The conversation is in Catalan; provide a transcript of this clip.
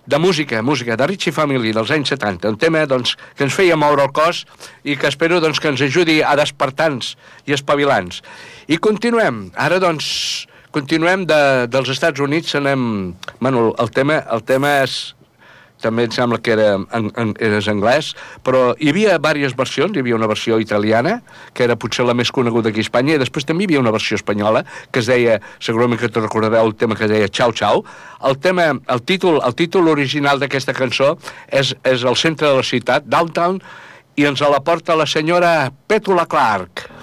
de música, de Richie Family dels anys 70, un tema doncs, que ens feia moure el cos i que espero doncs, que ens ajudi a despertar-nos i espavilar-nos. I continuem, ara doncs continuem dels Estats Units, anem... Bueno, el tema és... També em sembla que era anglès, però hi havia diverses versions. Hi havia una versió italiana, que era potser la més coneguda aquí a Espanya, i després també hi havia una versió espanyola, que es deia, segurament que te recordareu, el tema que es deia Ciao Ciao. El títol original d'aquesta cançó és el centre de la ciutat, Downtown, i ens la porta la senyora Petula Clark.